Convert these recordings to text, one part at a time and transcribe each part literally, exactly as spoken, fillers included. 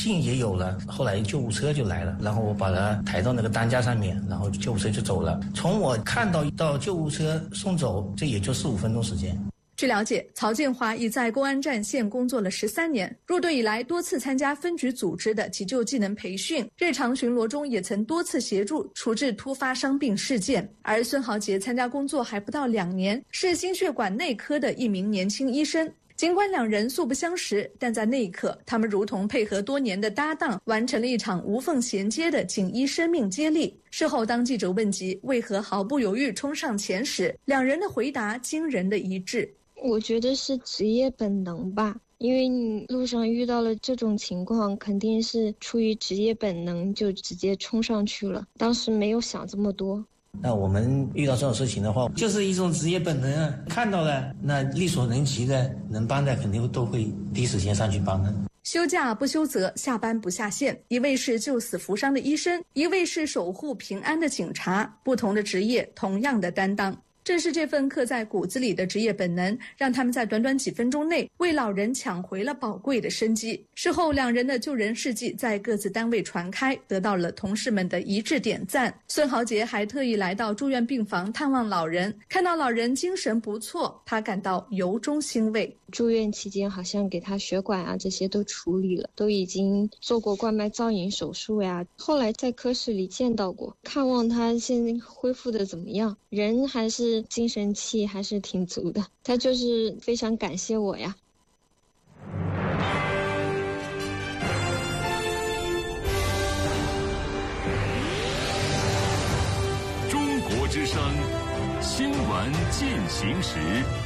劲也有了，后来救护车就来了，然后我把它抬到那个担架上面，然后救护车就走了。从我看到到救护车送走，这也就四五分钟时间。 据了解，曹建华已在公安战线工作了十三年，入队以来多次参加分局组织的急救技能培训，日常巡逻中也曾多次协助处置突发伤病事件。而孙豪杰参加工作还不到两年，是心血管内科的一名年轻医生。尽管两人素不相识，但在那一刻，他们如同配合多年的搭档，完成了一场无缝衔接的锦衣生命接力。事后，当记者问及为何毫不犹豫冲上前时，两人的回答惊人的一致。 我觉得是职业本能吧，因为你路上遇到了这种情况，肯定是出于职业本能就直接冲上去了，当时没有想这么多。 那我们遇到这种事情的话，就是一种职业本能啊，看到了那力所能及的能帮的肯定都会第一时间上去帮的。 休假不休责，下班不下线，一位是救死扶伤的医生，一位是守护平安的警察，不同的职业，同样的担当。正是这份刻在骨子里的职业本能，让他们在短短几分钟内为老人抢回了宝贵的生机。事后，两人的救人事迹在各自单位传开，得到了同事们的一致点赞。孙豪杰还特意来到住院病房探望老人，看到老人精神不错，他感到由衷欣慰。 住院期间好像给他血管啊这些都处理了，都已经做过冠脉造影手术呀，后来在科室里见到过，看望他现在恢复的怎么样，人还是精神气还是挺足的，他就是非常感谢我呀。 中国之声新闻进行时。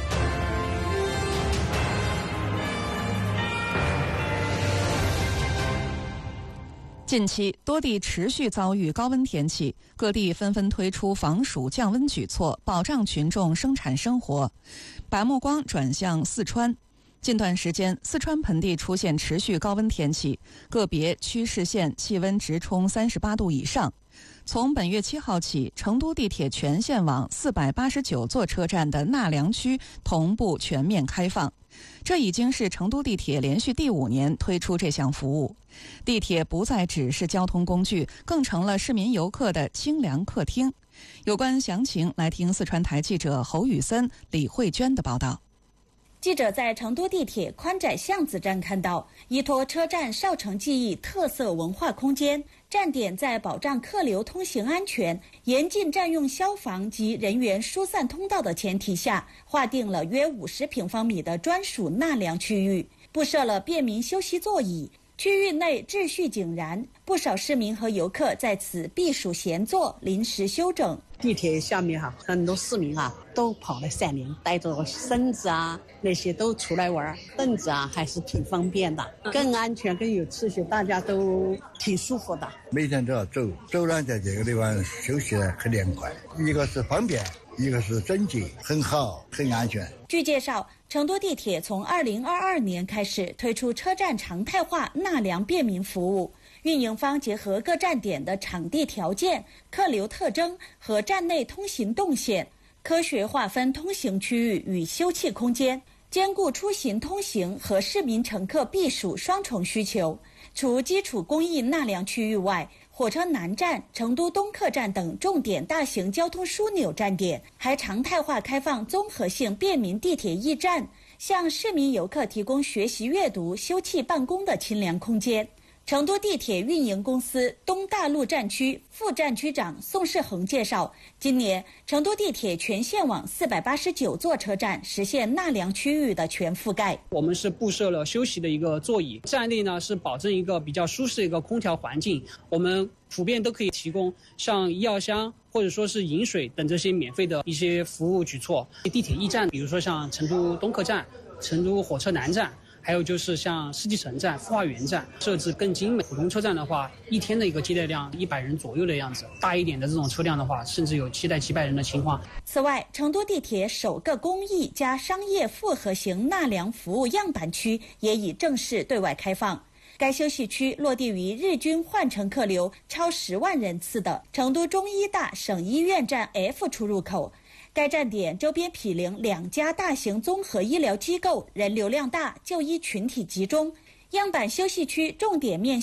近期多地持续遭遇高温天气，各地纷纷推出防暑降温举措，保障群众生产生活。把目光转向四川，近段时间四川盆地出现持续高温天气，个别区市县气温直冲三十八度以上。从本月七号起，成都地铁全线网四百八十九座车站的纳凉区同步全面开放。这已经是成都地铁连续第五年推出这项服务。地铁不再只是交通工具，更成了市民游客的清凉客厅。有关详情，来听四川台记者侯宇森、李慧娟的报道。 记者在成都地铁宽窄巷子站看到，依托车站少城记忆特色文化空间，站点在保障客流通行安全、严禁占用消防及人员疏散通道的前提下，划定了约五十平方米的专属纳凉区域，布设了便民休息座椅。区域内秩序井然，不少市民和游客在此避暑闲坐、临时休整。 地铁下面哈，很多市民啊都跑来散凉，带着绳子啊那些都出来玩，凳子啊还是挺方便的，更安全更有秩序，大家都挺舒服的。 每天都要走，走了在这个地方休息很凉快，一个是方便，一个是整洁，很好，很安全。 据介绍，成都地铁从二零二二年开始推出车站常态化纳凉便民服务，运营方结合各站点的场地条件、客流特征和站内通行动线，科学划分通行区域与休憩空间，兼顾出行通行和市民乘客避暑双重需求。除基础公益纳凉区域外，火车南站、成都东客站等重点大型交通枢纽站点还常态化开放综合性便民地铁驿站，向市民游客提供学习阅读、休憩办公的清凉空间。成都地铁运营公司东大路站区副站区长宋世恒介绍，今年成都地铁全线网四百八十九座车站实现纳凉区域的全覆盖。 我们是布设了休息的一个座椅，站内呢是保证一个比较舒适的一个空调环境，我们普遍都可以提供像医药箱或者说是饮水等这些免费的一些服务举措。地铁驿站，比如说像成都东客站、成都火车南站，还有就是像世纪城站、富化园站，设置更精美。普通车站的话，一天的一个接待量一百人左右的样子，大一点的这种车辆的话，甚至有七待几百人的情况。 此外，成都地铁首个公益加商业复合型纳凉服务样板区也已正式对外开放。该休息区落地于日均换乘客流超十万人次的成都中医大省医院站 F 出入口。该站点周边毗邻两家大型综合医疗机构，人流量大，就医群体集中。样板休息区重点面